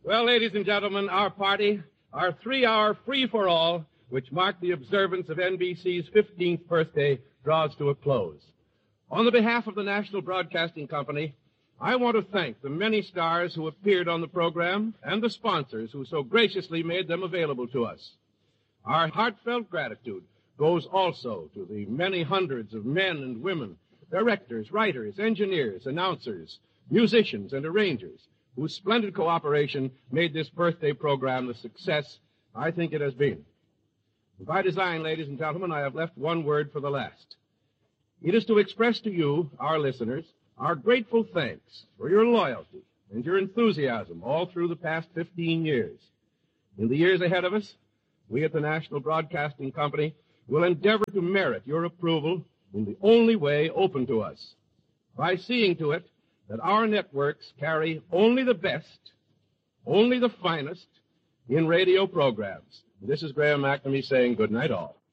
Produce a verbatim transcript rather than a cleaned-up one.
Well, ladies and gentlemen, our party, our three-hour free-for-all, which marked the observance of N B C's fifteenth birthday, draws to a close. On the behalf of the National Broadcasting Company, I want to thank the many stars who appeared on the program and the sponsors who so graciously made them available to us. Our heartfelt gratitude goes also to the many hundreds of men and women, directors, writers, engineers, announcers, musicians, and arrangers whose splendid cooperation made this birthday program the success I think it has been. By design, ladies and gentlemen, I have left one word for the last. It is to express to you, our listeners, our grateful thanks for your loyalty and your enthusiasm all through the past fifteen years. In the years ahead of us, we at the National Broadcasting Company will endeavor to merit your approval in the only way open to us, by seeing to it that our networks carry only the best, only the finest in radio programs. This is Graham McNamee saying good night all.